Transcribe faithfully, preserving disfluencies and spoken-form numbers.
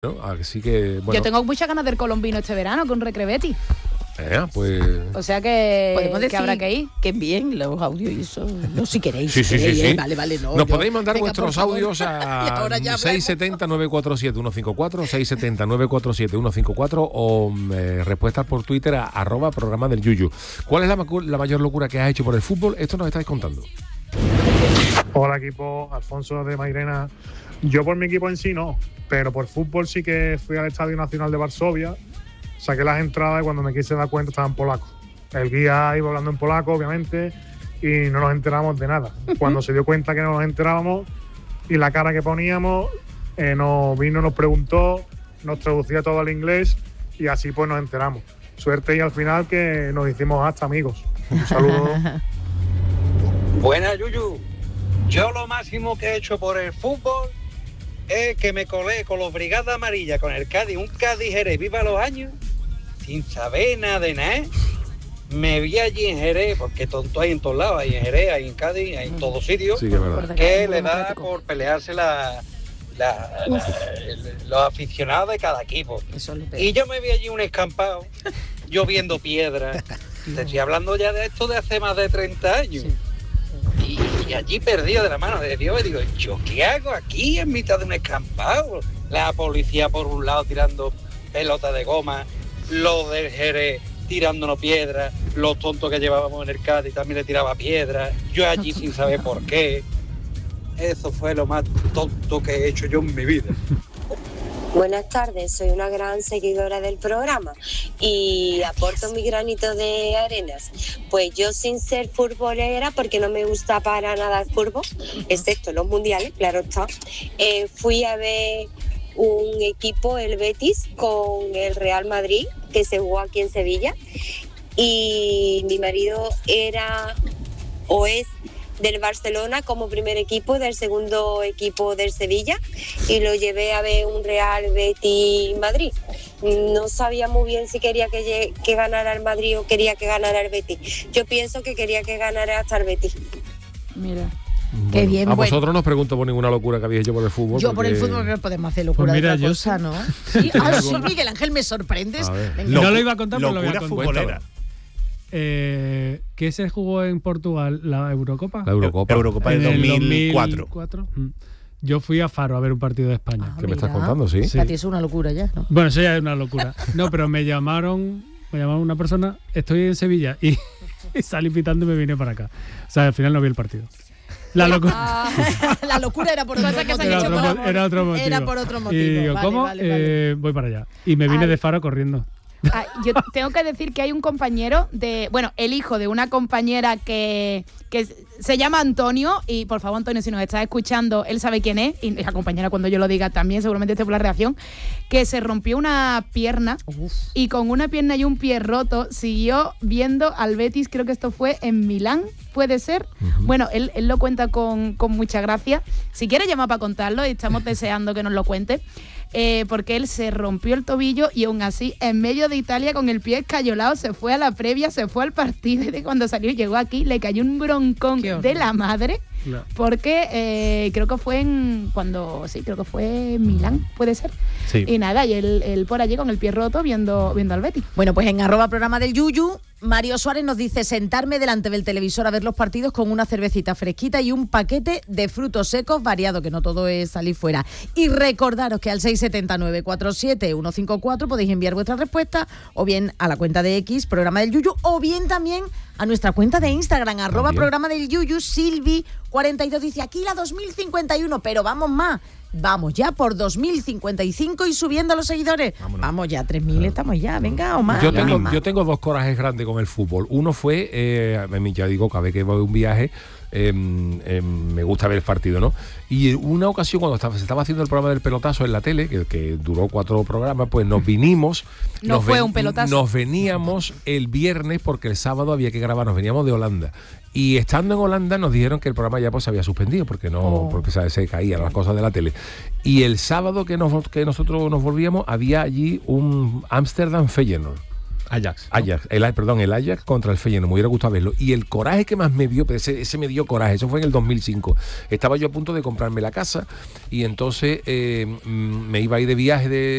¿no? Así que, bueno. Yo tengo muchas ganas del colombino este verano con Recrevetti. Eh, pues... O sea que, podemos decir que habrá que ir. Que bien los audios y eso. No, si queréis. Sí, si sí, queréis, sí, sí. Eh, vale, vale, no. Nos yo, podéis mandar venga, vuestros audios a seis siete cero, nueve cuatro siete, uno cinco cuatro, seis siete cero, nueve cuatro siete, uno cinco cuatro o eh, respuestas por Twitter a arroba programa del Yuyu. ¿Cuál es la, la mayor locura que has hecho por el fútbol? Esto nos estáis contando. Hola equipo, Alfonso de Mairena. Yo por mi equipo en sí no, pero por fútbol sí que fui al Estadio Nacional de Varsovia, saqué las entradas y cuando me quise dar cuenta estaban polacos. El guía iba hablando en polaco, obviamente, y no nos enteramos de nada. Cuando se dio cuenta que no nos enterábamos y la cara que poníamos, eh, nos vino, nos preguntó, nos traducía todo al inglés y así pues nos enteramos. Suerte y al final que nos hicimos hasta amigos. Un saludo. Buena, Yuyu. Yo lo máximo que he hecho por el fútbol es que me colé con los Brigadas Amarillas, con el Cádiz, un Cádiz Jerez, viva los años, sin saber nada de nada. Me vi allí en Jerez, porque tonto hay en todos lados, hay en Jerez, hay en Cádiz, hay en todos sitios, sí, que, que le da por pelearse la, la, la, los aficionados de cada equipo. Y yo me vi allí un escampado, lloviendo piedras. Te estoy hablando ya de esto de hace más de treinta años. Sí. Y, y allí perdido de la mano de Dios, y digo, ¿yo qué hago aquí en mitad de un escampado? La policía por un lado tirando pelotas de goma, los del Jerez tirándonos piedras, los tontos que llevábamos en el Cádiz también le tiraba piedras, yo allí sin saber por qué. Eso fue lo más tonto que he hecho yo en mi vida. Buenas tardes, soy una gran seguidora del programa y aporto mi granito de arenas. Pues yo, sin ser futbolera, porque no me gusta para nada el fútbol, excepto los mundiales, claro está, eh, fui a ver un equipo, el Betis, con el Real Madrid, que se jugó aquí en Sevilla, y mi marido era o es del Barcelona como primer equipo, del segundo equipo del Sevilla, y lo llevé a ver un Real Betis Madrid. No sabía muy bien si quería que, que ganara el Madrid o quería que ganara el Betis. Yo pienso que quería que ganara hasta el Betis. Mira. Bueno, Qué bien, a bueno. vosotros no os pregunto por ninguna locura que habéis hecho por el fútbol. Yo porque... por el fútbol no podemos hacer locura pues mira, de otra yo cosa, sí. ¿no? Sí, ah, sí, Miguel Ángel, me sorprendes. No lo iba a contar, pero lo voy a Locura contar. futbolera. Eh, ¿Qué se jugó en Portugal? ¿La Eurocopa? La Eurocopa. Eurocopa del En el dos mil cuatro. dos mil cuatro. Mm. Yo fui a Faro a ver un partido de España. Ah, ¿Qué me mira. estás contando? Sí. Sí. A ti es una locura ya, ¿no? Bueno, eso ya es una locura. No, pero me llamaron, me llamaron una persona, estoy en Sevilla y, y salí pitando y me vine para acá. O sea, al final no vi el partido. La locura. Ah, la locura era por otro Cosas que se han motivo. hecho Era otro, por mo- amor. era otro motivo. Era por otro motivo. Y digo, Vale, ¿cómo? vale, vale. Eh, voy para allá. Y me vine Ay. de Faro corriendo. Ah, yo tengo que decir que hay un compañero de, bueno, el hijo de una compañera que, que se llama Antonio, y por favor, Antonio, si nos estás escuchando, él sabe quién es, y la compañera cuando yo lo diga también, seguramente esté por la reacción, que se rompió una pierna. Uf. Y con una pierna y un pie roto siguió viendo al Betis, creo que esto fue en Milán, puede ser. Uh-huh. Bueno, él, él lo cuenta con, con mucha gracia. Si quiere llamar para contarlo, y estamos deseando que nos lo cuente. Eh, porque él se rompió el tobillo y aún así, en medio de Italia, con el pie escayolado, se fue a la previa, se fue al partido, y de cuando salió, llegó aquí, le cayó un broncón de la madre, claro. Porque eh, creo que fue en, cuando, sí, creo que fue en Milán, puede ser. Sí. Y nada, y él, él por allí con el pie roto viendo, viendo al Betis. Bueno, pues en arroba programa del Yuyu, Mario Suárez nos dice: sentarme delante del televisor a ver los partidos con una cervecita fresquita y un paquete de frutos secos variado, que no todo es salir fuera. Y recordaros que al seis siete cero, nueve cuatro siete, uno cinco cuatro podéis enviar vuestra respuesta, o bien a la cuenta de X, programa del Yuyu, o bien también a nuestra cuenta de Instagram, arroba También. programa del Yuyu. Silvi cuarenta y dos dice: aquí la dos mil cincuenta y uno, pero vamos más. Vamos ya por dos mil cincuenta y cinco y subiendo los seguidores. Vámonos. Vamos ya, tres mil estamos ya, venga, o más. Yo tengo, más. yo tengo dos corajes grandes con el fútbol. Uno fue, eh, ya digo, cada vez que voy a un viaje, eh, eh, me gusta ver el partido, ¿no? Y una ocasión, cuando estaba, se estaba haciendo el programa del pelotazo en la tele, que, que duró cuatro programas, pues nos vinimos. No nos fue ven, un pelotazo. Nos veníamos el viernes porque el sábado había que grabar, nos veníamos de Holanda. Y estando en Holanda nos dijeron que el programa ya pues se había suspendido porque no oh. porque ¿sabes? Se caían las cosas de la tele. Y el sábado que, nos, que nosotros nos volvíamos había allí un Amsterdam Feyenoord. Ajax. Ajax, el, perdón, el Ajax contra el Feyenoord, me hubiera gustado verlo. Y el coraje que más me dio, pero ese, ese me dio coraje, eso fue en el dos mil cinco. Estaba yo a punto de comprarme la casa y entonces eh, me iba a ir de viaje de